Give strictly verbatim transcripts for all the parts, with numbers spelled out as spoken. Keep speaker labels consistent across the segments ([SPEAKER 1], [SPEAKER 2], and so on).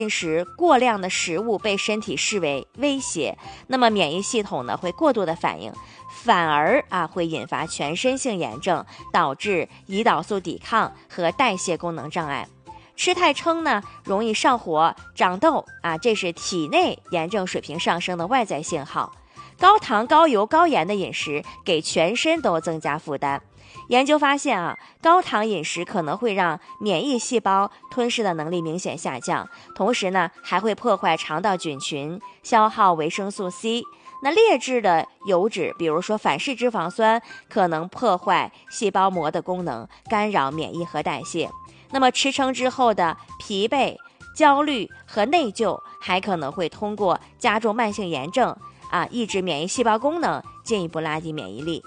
[SPEAKER 1] 进食过量的食物被身体视为威胁，那么免疫系统呢会过度的反应，反而啊会引发全身性炎症，导致胰岛素抵抗和代谢功能障碍。吃太撑呢，容易上火、长痘啊，这是体内炎症水平上升的外在信号。高糖、高油、高盐的饮食给全身都增加负担。研究发现啊，高糖饮食可能会让免疫细胞吞噬的能力明显下降，同时呢，还会破坏肠道菌群，消耗维生素 C。那劣质的油脂，比如说反式脂肪酸，可能破坏细胞膜的功能，干扰免疫和代谢。那么吃撑之后的疲惫、焦虑和内疚，还可能会通过加重慢性炎症啊，抑制免疫细胞功能，进一步拉低免疫力。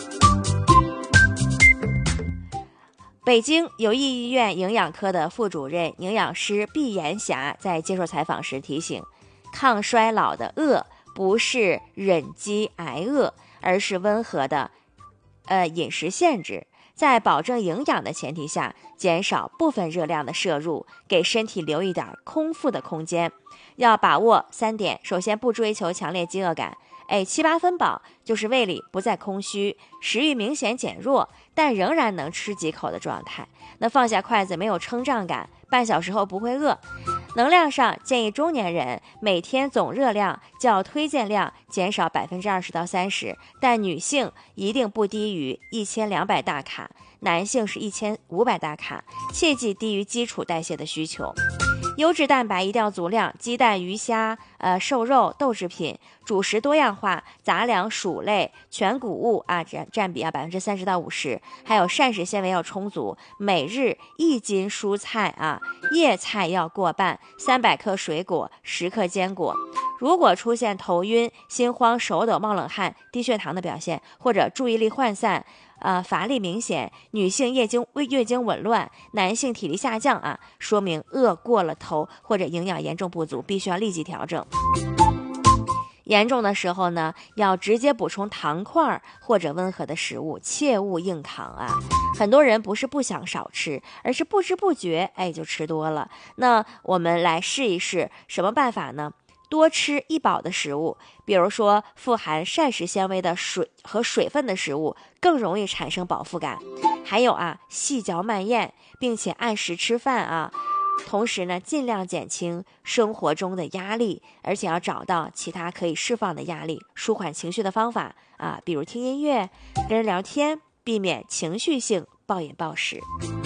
[SPEAKER 1] 北京友谊医院营养科的副主任营养师毕延霞在接受采访时提醒，抗衰老的饿不是忍饥挨饿，而是温和的呃饮食限制，在保证营养的前提下，减少部分热量的摄入，给身体留一点空腹的空间。要把握三点，首先不追求强烈饥饿感，哎，七八分饱就是胃里不再空虚，食欲明显减弱，但仍然能吃几口的状态。那放下筷子没有撑胀感，半小时后不会饿。能量上建议中年人每天总热量较推荐量减少百分之二十到三十，但女性一定不低于一千两百大卡，男性是一千五百大卡，切忌低于基础代谢的需求。优质蛋白一定要足量，鸡蛋、鱼虾、呃瘦肉、豆制品，主食多样化，杂粮、薯类、全谷物啊占占比啊百分之三十到五十，还有膳食纤维要充足，每日一斤蔬菜啊，叶菜要过半，三百克水果，十克坚果。如果出现头晕、心慌、手抖、冒冷汗、低血糖的表现，或者注意力涣散。呃，乏力明显，女性月经月经紊乱，男性体力下降啊，说明饿过了头或者营养严重不足，必须要立即调整。严重的时候呢，要直接补充糖块或者温和的食物，切勿硬扛啊。很多人不是不想少吃，而是不知不觉哎就吃多了。那我们来试一试什么办法呢？多吃易饱的食物，比如说富含膳食纤维的水和水分的食物，更容易产生饱腹感。还有啊，细嚼慢咽，并且按时吃饭啊。同时呢，尽量减轻生活中的压力，而且要找到其他可以释放的压力、舒缓情绪的方法啊，比如听音乐、跟人聊天，避免情绪性暴饮暴食。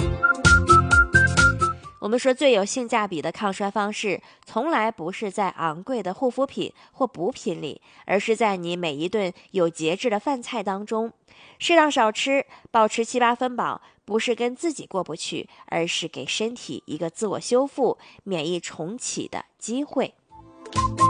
[SPEAKER 1] 我们说最有性价比的抗衰方式，从来不是在昂贵的护肤品或补品里，而是在你每一顿有节制的饭菜当中。适当少吃，保持七八分饱，不是跟自己过不去，而是给身体一个自我修复、免疫重启的机会。